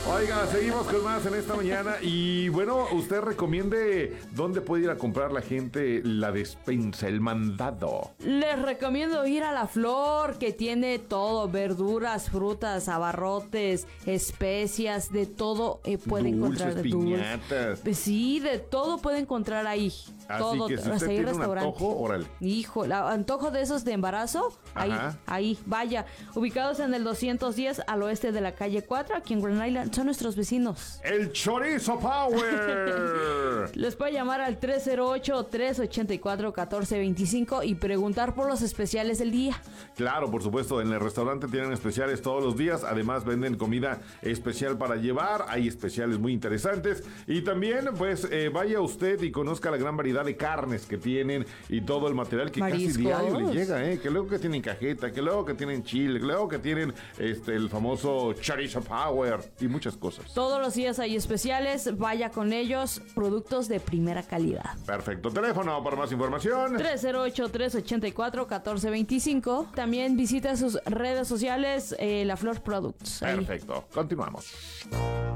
Oiga, seguimos con más en esta mañana. Y bueno, usted recomiende dónde puede ir a comprar la gente la despensa, el mandado. Les recomiendo ir a La Flor, que tiene todo: verduras, frutas, abarrotes, especias, de todo puede encontrar. De piñatas. Sí, de todo puede encontrar ahí. Así todo, que si usted tiene un antojo, órale. Hijo, antojo de esos de embarazo, ahí, vaya. Ubicados en el 210 al oeste de la calle 4, aquí en Grand Island, son nuestros vecinos. ¡El Chorizo Power! Les puede llamar al 308-384-1425 y preguntar por los especiales del día. Claro, por supuesto, en el restaurante tienen especiales todos los días. Además, venden comida especial para llevar. Hay especiales muy interesantes. Y también, pues, vaya usted y conozca la gran variedad de carnes que tienen y todo el material que Mariscos. Casi diario le llega, que luego que tienen cajeta, que luego que tienen chile, que luego que tienen el famoso Chorizo Power y muchas cosas. Todos los días hay especiales, vaya con ellos, productos de primera calidad. Perfecto, teléfono para más información 308-384-1425. También visita sus redes sociales, La Flor Products. Perfecto, continuamos.